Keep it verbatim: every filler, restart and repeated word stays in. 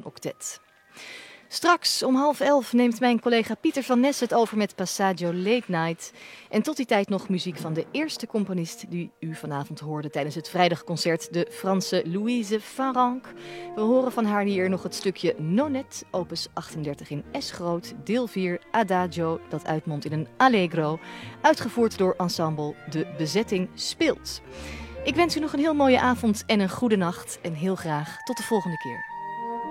Octet. Straks om half elf neemt mijn collega Pieter van Nes het over met Passaggio Late Night. En tot die tijd nog muziek van de eerste componist die u vanavond hoorde tijdens het vrijdagconcert, de Franse Louise Farrenc. We horen van haar hier nog het stukje Nonette, opus achtendertig in S-groot, deel vier, Adagio, dat uitmondt in een Allegro, uitgevoerd door ensemble De Bezetting Speelt. Ik wens u nog een heel mooie avond en een goede nacht en heel graag tot de volgende keer.